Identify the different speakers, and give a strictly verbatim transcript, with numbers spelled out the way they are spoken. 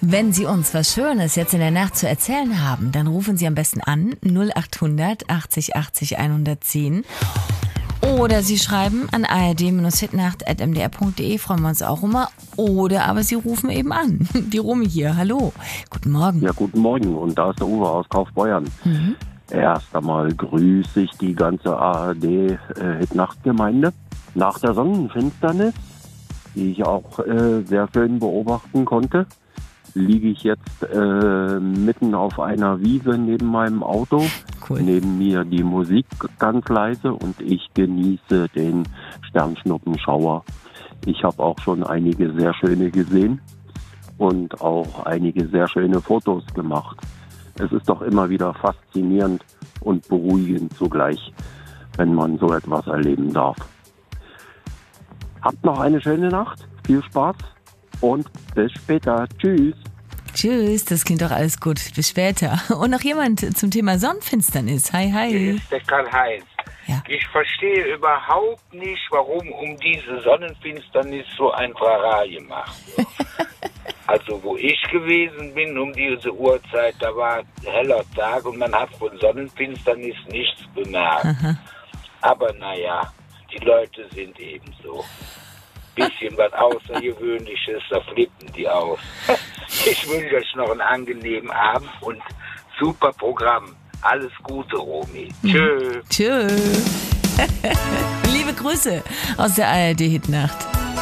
Speaker 1: Wenn Sie uns was Schönes jetzt in der Nacht zu erzählen haben, dann rufen Sie am besten an null acht hundert achtzig achtzig hundertzehn. Oder Sie schreiben an a r d hitnacht at m d r punkt d e, freuen wir uns auch immer. Oder aber Sie rufen eben an. Die Romy hier, hallo. Guten Morgen.
Speaker 2: Ja, guten Morgen. Und da ist der Uwe aus Kaufbeuern. Mhm. Erst einmal grüße ich die ganze A R D-Hitnacht-Gemeinde. Nach der Sonnenfinsternis, die ich auch äh, sehr schön beobachten konnte, liege ich jetzt äh, mitten auf einer Wiese neben meinem Auto. Cool. Neben mir die Musik ganz leise und ich genieße den Sternschnuppenschauer. Ich habe auch schon einige sehr schöne gesehen und auch einige sehr schöne Fotos gemacht. Es ist doch immer wieder faszinierend und beruhigend zugleich, wenn man so etwas erleben darf. Habt noch eine schöne Nacht, viel Spaß und bis später. Tschüss.
Speaker 1: Tschüss, das klingt doch alles gut. Bis später. Und noch jemand zum Thema Sonnenfinsternis. Hi, hi.
Speaker 3: Hier ist der Karl-Heinz. Ja. Ich verstehe überhaupt nicht, warum um diese Sonnenfinsternis so ein Trara gemacht wird. Also wo ich gewesen bin um diese Uhrzeit, da war heller Tag und man hat von Sonnenfinsternis nichts bemerkt. Aha. Aber naja, die Leute sind eben so. Bisschen was Außergewöhnliches, da flippen die aus. Ich wünsche euch noch einen angenehmen Abend und super Programm. Alles Gute, Romy. Tschö.
Speaker 1: Tschö. Liebe Grüße aus der A R D-Hitnacht.